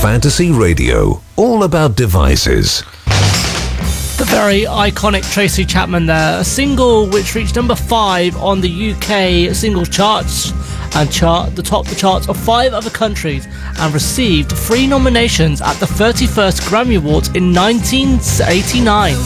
Fantasy Radio, all about devices. The very iconic Tracy Chapman there, a single which reached number 5 on the UK singles charts and the charts of 5 other countries, and received 3 nominations at the 31st Grammy Awards in 1989.